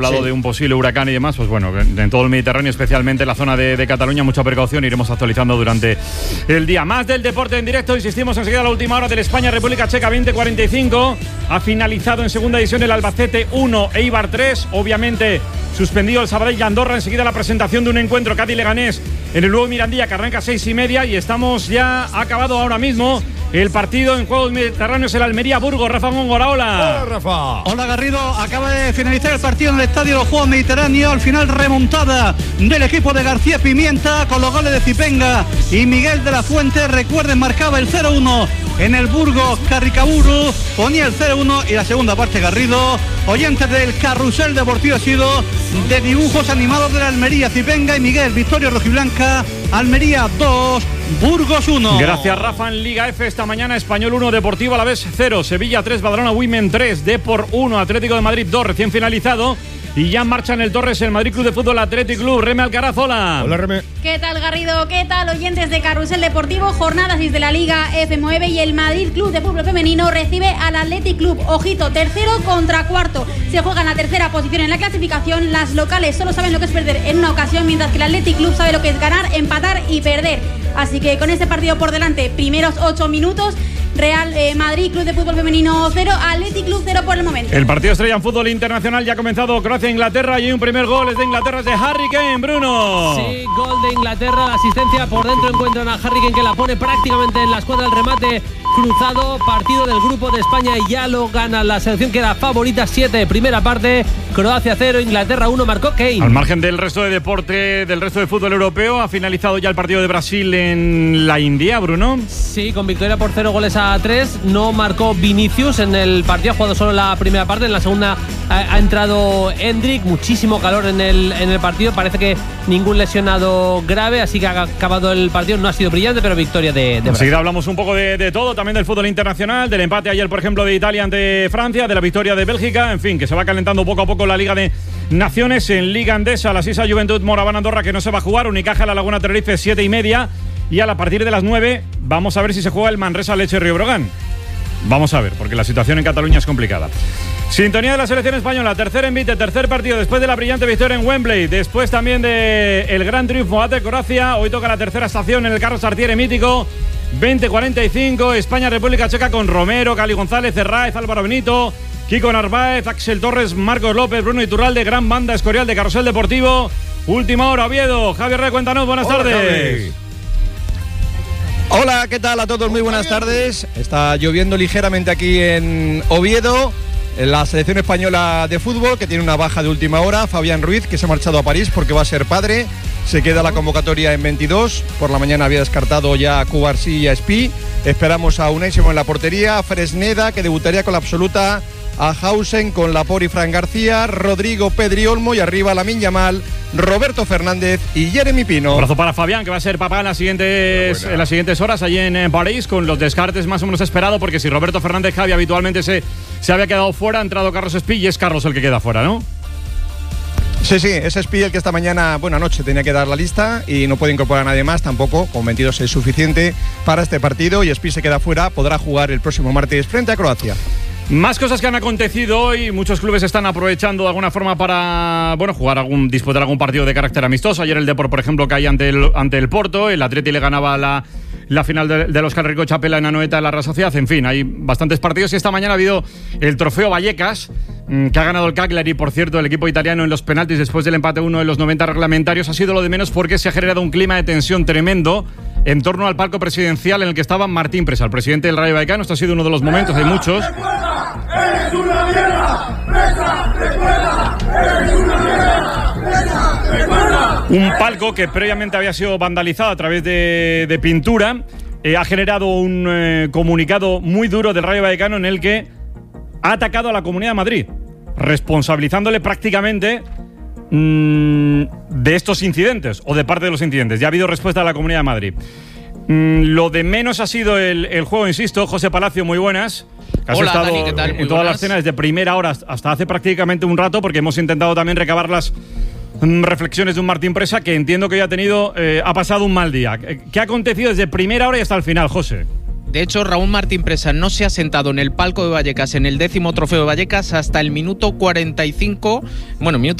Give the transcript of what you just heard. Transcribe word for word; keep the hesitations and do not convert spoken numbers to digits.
hablado sí. de un posible huracán y demás, pues bueno, en todo el Mediterráneo, especialmente en la zona de, de Cataluña, mucha precaución, iremos actualizando durante el día. Más del deporte en directo, insistimos enseguida a la última hora del España-República Checa veinte cuarenta y cinco. Ha finalizado en segunda división el Albacete uno, Eibar tres, obviamente suspendido el Sabadell y Andorra. Enseguida la presentación de un encuentro Cádiz-Leganés en el nuevo Mirandilla, que arranca a seis y media, y estamos ya acabado ahora mismo el partido en Juegos Mediterráneos, el Almería-Burgos. Rafa Góngora, hola. Hola, Rafa. Hola, Garrido. Acaba de finalizar el partido en el Estadio de los Juegos Mediterráneos. Al final, remontada del equipo de García Pimienta con los goles de Zipenga y Miguel de la Fuente. Recuerden, marcaba el cero uno en el Burgos. Carricaburu ponía el cero uno y la segunda parte, Garrido. Oyentes del Carrusel Deportivo ha sido de dibujos animados de la Almería. Zipenga y Miguel. Victoria rojiblanca. Almería dos, Burgos uno. Gracias, Rafa. En Liga F esta mañana, Español uno, Deportivo Alavés cero, Sevilla tres, Badalona Women tres, Depor uno, Atlético de Madrid dos, recién finalizado. Y ya en marcha en el Torres el Madrid Club de Fútbol Athletic Club. Reme Alcaraz, hola. Hola, Reme. ¿Qué tal, Garrido? ¿Qué tal, oyentes de Carrusel Deportivo? Jornada seis de la Liga F nueve y el Madrid Club de Fútbol Femenino recibe al Athletic Club. Ojito, tercero contra cuarto. Se juega en la tercera posición en la clasificación. Las locales solo saben lo que es perder en una ocasión, mientras que el Athletic Club sabe lo que es ganar, empatar y perder. Así que con este partido por delante, primeros ocho minutos, Real eh, Madrid Club de Fútbol Femenino cero, Athletic Club cero por el momento. El partido estrella en fútbol internacional ya ha comenzado. Croacia-Inglaterra y un primer gol es de Inglaterra, es de Harry Kane, Bruno. Sí, gol de Inglaterra, la asistencia por dentro, encuentran a Harry Kane, que la pone prácticamente en la escuadra, el remate cruzado. Partido del grupo de España y ya lo gana la selección, que era favorita. Siete, primera parte, Croacia cero, Inglaterra uno, marcó Kane. Al margen del resto de deporte, del resto de fútbol europeo, ha finalizado ya el partido de Brasil en la India, Bruno. Sí, con victoria por cero goles a tres. No marcó Vinicius en el partido, ha jugado solo la primera parte. En la segunda ha, ha entrado Endrick. Muchísimo calor en el, en el partido, parece que ningún lesionado grave, así que ha acabado el partido. No ha sido brillante, pero victoria de, de Brasil. Enseguida hablamos un poco de, de todo, también del fútbol internacional, del empate ayer, por ejemplo, de Italia ante Francia, de la victoria de Bélgica, en fin, que se va calentando poco a poco la Liga de Naciones. En Liga Andesa, la Sisa Juventud Moraván Andorra, que no se va a jugar. Unicaja La Laguna Tenerife, siete y media. Y a partir de las nueve vamos a ver si se juega el Manresa Leche Río Brogan. Vamos a ver, porque la situación en Cataluña es complicada. Sintonía de la selección española, tercer envite, tercer partido después de la brillante victoria en Wembley, después también de el gran triunfo ante Croacia. Hoy toca la tercera estación en el Carlos Tartiere mítico, veinte cuarenta y cinco, España-República Checa, con Romero, Cali González, Herráez, Álvaro Benito, Kiko Narváez, Axel Torres, Marcos López, Bruno Iturralde, gran banda Escorial de Carrusel Deportivo. Última hora, Oviedo. Javier Rey, cuéntanos, buenas Hola, tardes. Javi. Hola, ¿qué tal a todos? Muy buenas tardes. Está lloviendo ligeramente aquí en Oviedo. La selección española de fútbol, que tiene una baja de última hora, Fabián Ruiz, que se ha marchado a París porque va a ser padre. Se queda la convocatoria en veintidós. Por la mañana había descartado ya a Cubarsí y a Espí. Esperamos a Unésimo en la portería, Fresneda, que debutaría con la absoluta, a Hausen con Laporte y Fran García, Rodrigo, Pedri Olmo, y arriba Lamine Yamal, Roberto Fernández y Jeremy Pino. Un abrazo para Fabián, que va a ser papá en las siguientes, en las siguientes horas allí en, en París, con los descartes más o menos esperados, porque si Roberto Fernández Javi habitualmente se, se había quedado fuera, ha entrado Carlos Espí y es Carlos el que queda fuera, ¿no? Sí, sí, es Espí el que esta mañana, bueno, anoche tenía que dar la lista y no puede incorporar a nadie más tampoco, con veintidós es suficiente para este partido, y Espí se queda fuera, podrá jugar el próximo martes frente a Croacia. Más cosas que han acontecido hoy. Muchos clubes están aprovechando de alguna forma para, bueno, jugar algún, disputar algún partido de carácter amistoso. Ayer el Depor, por ejemplo, caía ante el, ante el Porto. El Atleti le ganaba la, la final de, de los Carrico Chapela en Anoeta en la Real Sociedad. En fin, hay bastantes partidos. Y esta mañana ha habido el Trofeo Vallecas, que ha ganado el Cagliari, por cierto, el equipo italiano en los penaltis después del empate uno en los noventa reglamentarios. Ha sido lo de menos porque se ha generado un clima de tensión tremendo en torno al palco presidencial en el que estaba Martín Presa, el presidente del Rayo Vallecano. Esto ha sido uno de los momentos, hay muchos. ¡Eres una mierda! ¡Presa! ¡Recuerda! ¡Eres una mierda! ¡Presa! ¡Recuerda! Un palco que previamente había sido vandalizado a través de, de pintura. Eh, ha generado un eh, comunicado muy duro del Rayo Vallecano en el que ha atacado a la Comunidad de Madrid, responsabilizándole prácticamente mmm, de estos incidentes, o de parte de los incidentes. Ya ha habido respuesta de la Comunidad de Madrid. Mm, lo de menos ha sido el, el juego, insisto. José Palacio, muy buenas. Has Hola, estado Dani, ¿qué tal? en Muy todas buenas. las escenas desde primera hora hasta hace prácticamente un rato, porque hemos intentado también recabar las mm, reflexiones de un Martín Presa, que entiendo que ya ha tenido, eh, ha pasado un mal día. ¿Qué ha acontecido desde primera hora y hasta el final, José? De hecho, Raúl Martín Presa no se ha sentado en el palco de Vallecas en el décimo trofeo de Vallecas hasta el minuto cuarenta y cinco, bueno, minuto